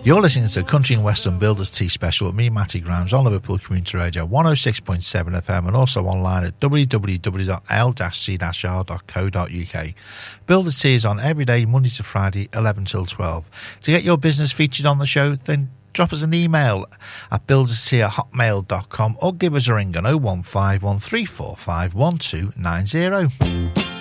You're listening to Country and Western Builders Tea Special with me, Matty Grimes, on Liverpool Community Radio 106.7 FM and also online at www.l-c-r.co.uk. Builders Tea is on every day, Monday to Friday, 11 till 12. To get your business featured on the show, then drop us an email at builderstea@hotmail.com or give us a ring on 015 1345 1290.